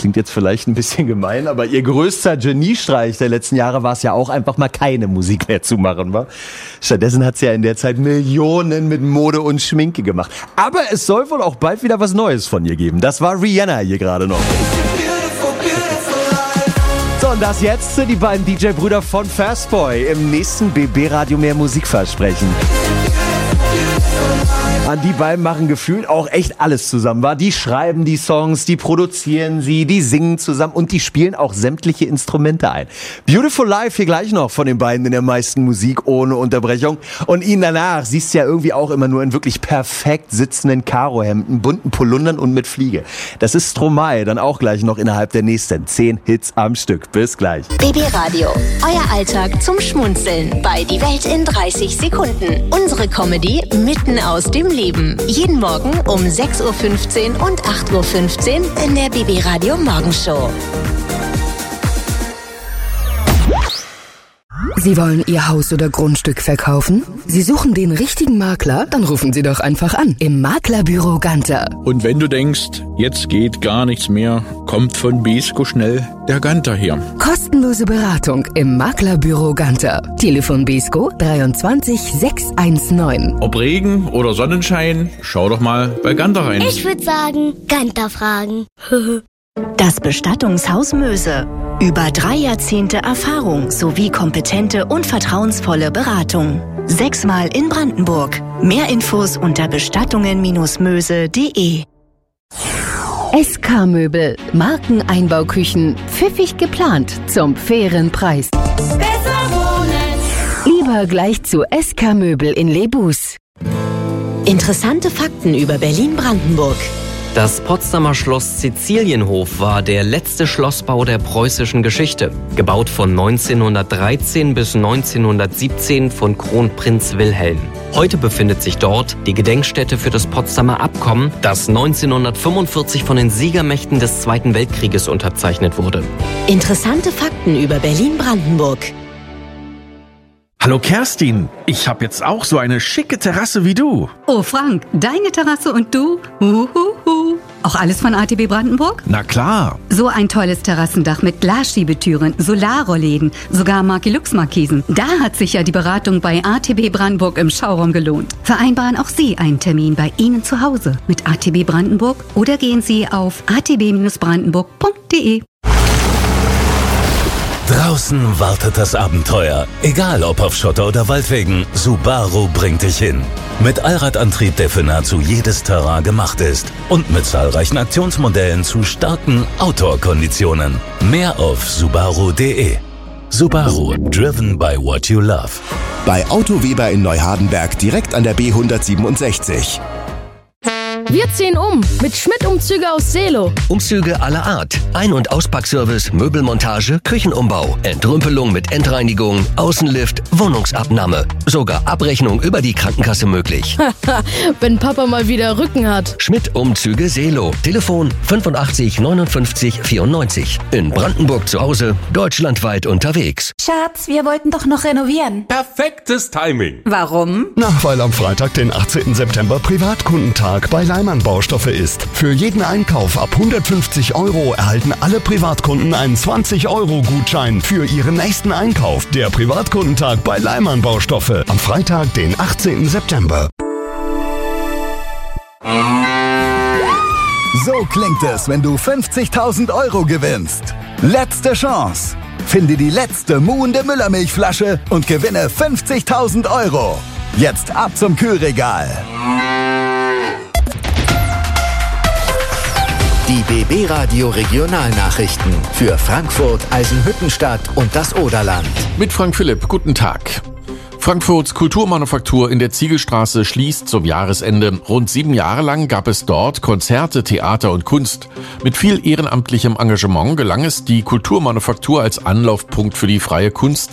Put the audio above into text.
klingt jetzt vielleicht ein bisschen gemein, aber ihr größter Geniestreich der letzten Jahre war es ja auch einfach mal keine Musik mehr zu machen, wa? Stattdessen hat sie ja in der Zeit Millionen mit Mode und Schminke gemacht. Aber es soll wohl auch bald wieder was Neues von ihr geben. Das war Rihanna hier gerade noch. So, und das jetzt sind die beiden DJ-Brüder von Fastboy im nächsten BB-Radio mehr Musikversprechen. An die beiden machen gefühlt auch echt alles zusammen, wa? Die schreiben die Songs, die produzieren sie, die singen zusammen und die spielen auch sämtliche Instrumente ein. Beautiful Life hier gleich noch von den beiden in der meisten Musik ohne Unterbrechung. Und ihn danach siehst du ja irgendwie auch immer nur in wirklich perfekt sitzenden Karohemden, bunten Polundern und mit Fliege. Das ist Stromae, dann auch gleich noch innerhalb der nächsten 10 Hits am Stück. Bis gleich. BB Radio, euer Alltag zum Schmunzeln bei Die Welt in 30 Sekunden. Unsere Comedy mitten aus dem Leben. Jeden Morgen um 6.15 Uhr und 8.15 Uhr in der BB Radio Morgenshow. Sie wollen Ihr Haus oder Grundstück verkaufen? Sie suchen den richtigen Makler? Dann rufen Sie doch einfach an im Maklerbüro Ganter. Und wenn du denkst, jetzt geht gar nichts mehr, kommt von Besko schnell der Ganter her. Kostenlose Beratung im Maklerbüro Ganter. Telefon Besko 23 619. Ob Regen oder Sonnenschein, schau doch mal bei Ganter rein. Ich würde sagen, Ganter fragen. Das Bestattungshaus Möse. Über 3 Jahrzehnte Erfahrung sowie kompetente und vertrauensvolle Beratung. 6-mal in Brandenburg. Mehr Infos unter bestattungen-möse.de. SK Möbel. Markeneinbauküchen. Pfiffig geplant zum fairen Preis. Besser wohnen. Lieber gleich zu SK Möbel in Lebus. Interessante Fakten über Berlin-Brandenburg. Das Potsdamer Schloss Cäcilienhof war der letzte Schlossbau der preußischen Geschichte, gebaut von 1913 bis 1917 von Kronprinz Wilhelm. Heute befindet sich dort die Gedenkstätte für das Potsdamer Abkommen, das 1945 von den Siegermächten des Zweiten Weltkrieges unterzeichnet wurde. Interessante Fakten über Berlin-Brandenburg. Hallo Kerstin, ich habe jetzt auch so eine schicke Terrasse wie du. Oh Frank, deine Terrasse und du? Auch alles von ATB Brandenburg? Na klar. So ein tolles Terrassendach mit Glasschiebetüren, Solarrollläden, sogar Marki-Lux-Markisen. Da hat sich ja die Beratung bei ATB Brandenburg im Schauraum gelohnt. Vereinbaren auch Sie einen Termin bei Ihnen zu Hause mit ATB Brandenburg oder gehen Sie auf atb-brandenburg.de. Draußen wartet das Abenteuer. Egal ob auf Schotter oder Waldwegen, Subaru bringt dich hin. Mit Allradantrieb, der für nahezu jedes Terrain gemacht ist. Und mit zahlreichen Aktionsmodellen zu starken Outdoor-Konditionen. Mehr auf subaru.de. Subaru, driven by what you love. Bei Auto Weber in Neuhardenberg direkt an der B167. Wir ziehen um mit Schmidt-Umzüge aus Seelow. Umzüge aller Art. Ein- und Auspackservice, Möbelmontage, Küchenumbau, Entrümpelung mit Endreinigung, Außenlift, Wohnungsabnahme. Sogar Abrechnung über die Krankenkasse möglich. Wenn Papa mal wieder Rücken hat. Schmidt-Umzüge Seelow. Telefon 85 59 94. In Brandenburg zu Hause, deutschlandweit unterwegs. Schatz, wir wollten doch noch renovieren. Perfektes Timing. Warum? Na, weil am Freitag, den 18. September, Privatkundentag bei Leimann Baustoffe ist. Für jeden Einkauf ab 150 € erhalten alle Privatkunden einen 20-€-Gutschein für ihren nächsten Einkauf. Der Privatkundentag bei Leimann Baustoffe am Freitag, den 18. September. So klingt es, wenn du 50.000 € gewinnst. Letzte Chance. Finde die letzte muhende Müllermilchflasche und gewinne 50.000 €. Jetzt ab zum Kühlregal. Die BB Radio Regionalnachrichten für Frankfurt, Eisenhüttenstadt und das Oderland. Mit Frank Philipp, guten Tag. Frankfurts Kulturmanufaktur in der Ziegelstraße schließt zum Jahresende. Rund 7 Jahre lang gab es dort Konzerte, Theater und Kunst. Mit viel ehrenamtlichem Engagement gelang es, die Kulturmanufaktur als Anlaufpunkt für die freie Kunst